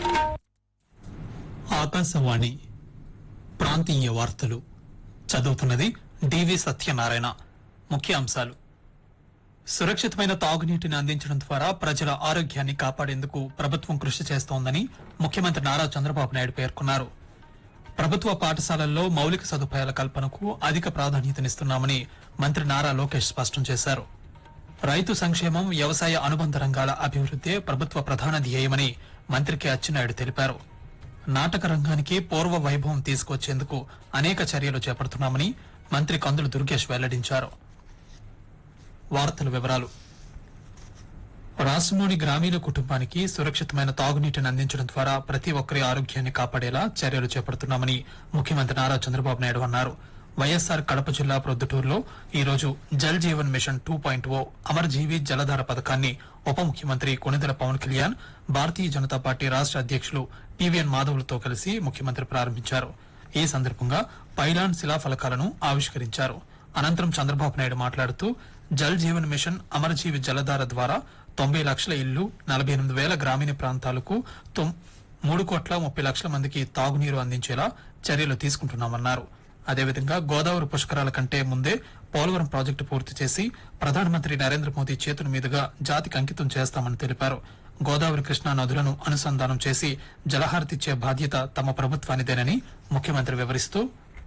ఆకాశవాణి ప్రాంతీయ వార్తలు చదువుతున్నది డివి సత్యనారాయణ. ముఖ్యాంశాలు: సురక్షితమైన తాగునీటిని అందించడం ద్వారా ప్రజల ఆరోగ్యాన్ని కాపాడేందుకు ప్రభుత్వం కృషి చేస్తోందని ముఖ్యమంత్రి నారా చంద్రబాబు నాయుడు పేర్కొన్నారు. ప్రభుత్వ పాఠశాలల్లో మౌలిక సదుపాయాల కల్పనకు అధిక ప్రాధాన్యతనిస్తున్నామని మంత్రి నారా లోకేష్ స్పష్టం చేశారు. రైతు సంక్షేమం, వ్యవసాయ అనుబంధ రంగాల అభివృద్దే ప్రభుత్వ ప్రధాన ధ్యేయమని మంత్రి కె అచ్చెన్నాయుడు తెలిపారు. నాటక రంగానికి పూర్వ వైభవం తీసుకొచ్చేందుకు అనేక చర్యలు చేపడుతున్నామని మంత్రి కందుల దుర్గేష్ వెల్లడించారు. వార్తల వివరాలు: రాష్ట్రంలోని గ్రామీణ కుటుంబానికి సురక్షితమైన తాగునీటిని అందించడం ద్వారా ప్రతి ఒక్కరి ఆరోగ్యాన్ని కాపాడేలా చర్యలు చేపడుతున్నామని ముఖ్యమంత్రి నారా చంద్రబాబు నాయుడు అన్నారు. వైఎస్సార్ కడప జిల్లా ప్రొద్దుటూరులో ఈ రోజు జల్ జీవన్ మిషన్ 2.0 అమరజీవి జలధార పథకాన్ని ఉప ముఖ్యమంత్రి కొణిదెల పవన్ కళ్యాణ్, భారతీయ జనతా పార్టీ రాష్ట అధ్యకులు పివిఎన్ మాధవ్లతో కలిసి ముఖ్యమంత్రి ప్రారంభించారు. ఈ సందర్భంగా పైలాన్ శిలాఫలకాలను ఆవిష్కరించారు. అనంతరం చంద్రబాబు నాయుడు మాట్లాడుతూ జల్ జీవన్ మిషన్ అమరజీవి జలధార ద్వారా 90 లక్షల ఇళ్లు, 48,000 గ్రామీణ ప్రాంతాలకు 3,30,00,000 మందికి తాగునీరు అందించేలా చర్యలు తీసుకుంటున్నామన్నారు. అదేవిధంగా గోదావరి పుష్కరాల కంటే ముందే పోలవరం ప్రాజెక్టు పూర్తి చేసి ప్రధానమంత్రి నరేంద్ర మోదీ చేతుల మీదుగా జాతికి అంకితం చేస్తామని తెలిపారు. గోదావరి, కృష్ణా నదులను అనుసంధానం చేసి జలహారతిచ్చే బాధ్యత తమ ప్రభుత్వానిదేనని ముఖ్యమంత్రి వివరిస్తూ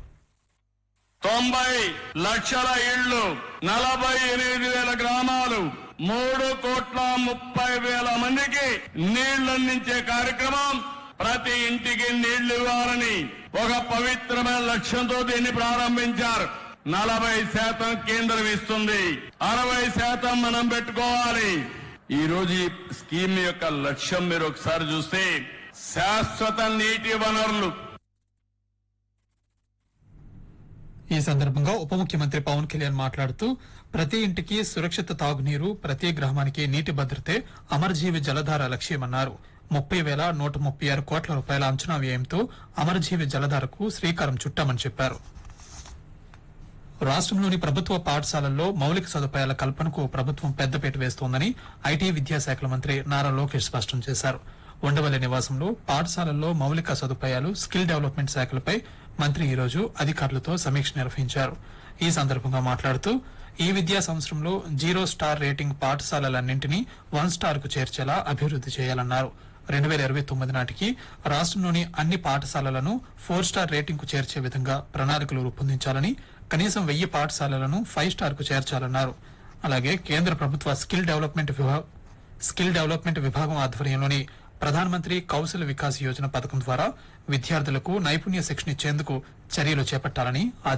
90 లక్షల ఇళ్లు, 48,000 గ్రామాలు, 3,30,00,000 మందికి నీళ్లందించే కార్యక్రమం, ప్రతి ఇంటికి నీళ్లు ఇవ్వాలని ఒక పవిత్రమైన లక్ష్యంతో దీన్ని ప్రారంభించారు. 40% కేంద్రం ఇస్తుంది, 60% మనం పెట్టుకోవాలి. ఈ రోజు ఈ స్కీమ్ యొక్క లక్ష్యం మీరు ఒకసారి చూస్తే శాశ్వత నీటి వనరులు. ఈ సందర్భంగా ఉప ముఖ్యమంత్రి పవన్ కళ్యాణ్ మాట్లాడుతూ ప్రతి ఇంటికి సురక్షిత తాగునీరు, ప్రతి గ్రామానికి నీటి భద్రతే అమరజీవి జలధార లక్ష్యమన్నారు. 30,136 కోట్ల రూపాయల అంచనా వ్యయంతో అమరజీవి జలధారకు శ్రీకారం చుట్టామని చెప్పారు. రాష్ట్రంలోని ప్రభుత్వ పాఠశాలల్లో మౌలిక సదుపాయాల కల్పనకు ప్రభుత్వం పెద్దపీట వేస్తోందని ఐటీ విద్యాశాఖల మంత్రి నారా లోకేష్ స్పష్టం చేశారు. ఉండవల్లి నివాసంలో పాఠశాలల్లో మౌలిక సదుపాయాలు, స్కిల్ డెవలప్మెంట్ శాఖలపై మంత్రి ఈ రోజు అధికారులతో సమీక్ష నిర్వహించారు. ఈ సందర్భంగా మాట్లాడుతూ ఈ విద్యా సంవత్సరంలో 0 స్టార్ రేటింగ్ పాఠశాలలన్నింటినీ 1 స్టార్ కు చేర్చేలా అభివృద్ది చేయాలన్నారు. 2029 నాటికి రాష్ట్రంలోని అన్ని పాఠశాలలను 4 స్టార్ రేటింగ్ కు చేర్చే విధంగా ప్రణాళికలు రూపొందించాలని, కనీసం 1000 పాఠశాలలను 5 స్టార్ కు చేర్చాలన్నారు. అలాగే కేంద్ర ప్రభుత్వ స్కిల్ డెవలప్మెంట్ విభాగం ఆధ్వర్యంలోని ప్రధానమంత్రి కౌశల్ వికాస్ యోజన పథకం ద్వారా విద్యార్థులకు నైపుణ్య శిక్షణ ఇచ్చేందుకు చర్యలు చేపట్టాలని